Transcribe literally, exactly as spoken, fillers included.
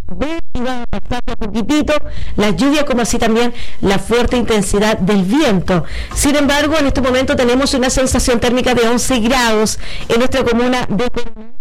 ver y va a pasar un poquitito la lluvia, como así también la fuerte intensidad del viento. Sin embargo, en este momento tenemos una sensación térmica de once grados en nuestra comuna de Coronel.